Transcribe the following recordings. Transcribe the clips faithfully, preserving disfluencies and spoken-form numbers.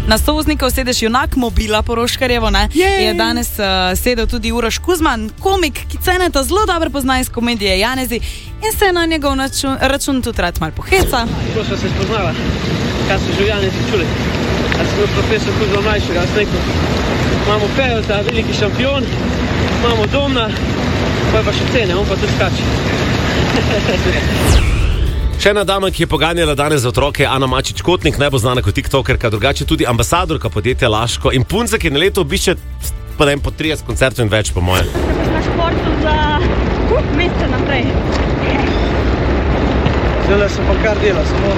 Na soznikov sedeš junak Mobila Poroškarjevo, ne? Je danes uh, sedel tudi Uroš Kuzman, komik, ki ceneta zelo dobro pozna iz komedije Janezi in se na njegov račun, račun tudi rad malo poheca. Ko smo se spoznala, kaj so že v Janezi čuli. Ja sem bil profesor Kuzma mlajšega, jaz rekel, imamo Pejota, veliki šampion, imamo Domna, pa je pa še cene, on pa tudi skače. Še ena dama, ki je poganjala danes za otroke, Ana Mačič-Kotnik, najbolj znana kot tiktokerka, drugače tudi ambasadorka podjetja Laško in punca, ki na leto obišče po trideset koncertov in več, po moje. Na športu za uh, mesece naprej. Zdaj sem pa kar dela, samo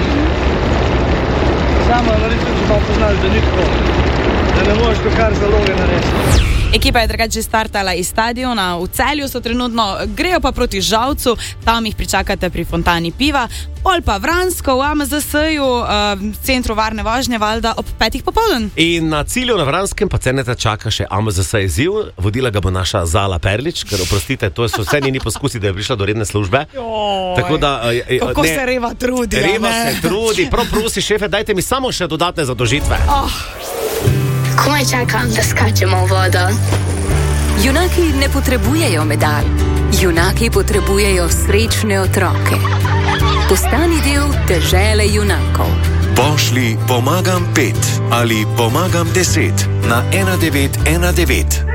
samo narediti, če malo poznaš, da ni tako, da ne možeš to kar zaloge narediti. Ekipa je drugače startala iz stadiona, v Celju so trenutno, grejo pa proti Žalcu, tam jih pričakate pri fontani piva, pol pa Vransko v A M Z S-ju, uh, centru varne vožnje, valjda ob petih popoldan. In na cilju na Vranskem pa ceneta čaka še A M Z S izziv, vodila ga bo naša Zala Perlič, ker oprostite, to so vse njeni poskusi, da je prišla do redne službe. Tako da, uh, Kako ne, se Reva trudi, Reva ne? se trudi, prav prosi šefe, dajte mi samo še dodatne zadožitve. Oh. Komaj čakam, da skačemo v vodo. Junaki ne potrebujejo medalj. Junaki potrebujejo srečne otroke. Postani del dežele junakov. Pošlji pomagam pet ali pomagam deset na ena devet ena devet.